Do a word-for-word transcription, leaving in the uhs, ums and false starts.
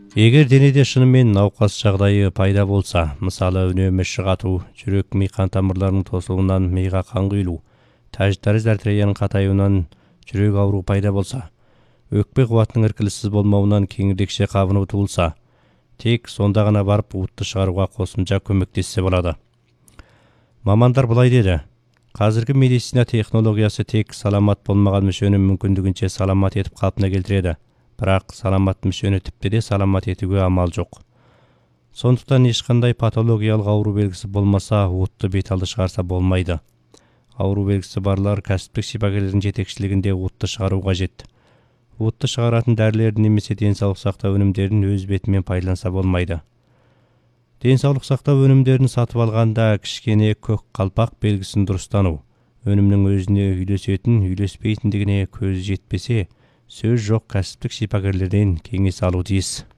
Егер денеде шынымен науқас жағдайы пайда болса, мысалы үнемі шығату, жүрек ми қан тамырларының тосылуынан миға қан құйылу, тәжітәріз артерияның қатаюынан жүрек ауруы пайда болса, өкпе қуатының іркіліссіз болмауынан кеңірдекше қабыну туылса, тек сонда ғана барып уытты шығаруға қосымша көмектессе болады. Мамандар былай деді: қазіргі медицина технологиясы тек саламат болмаған мүшені мүмкіндігінше саламат етіп қалпына келтіреді, бірақ саламат мүшені тіпті де саламат етуге амал жоқ. Сондықтан ешқандай патологиялық ауру белгісі болмаса, уытты беталды шығарса болмайды. Ауру белгісі барлар кәсіптік шипагерлердің жетекшілігінде уытты шығару қажет. Уытты шығаратын дәрілерді немесе денсаулық сақтау өнімдерін өз бетімен пайдаланса болмайды. Денсаулық сақтау өнімдерін сатып алғанда кішкене көк қалпақ белгісін дұрыстану, өнімнің өзіне үйлесетін, үйлеспейтіндігіне көз жетпесе, сөз жоқ кәсіптік шипагерлерден кеңес алу тиіс.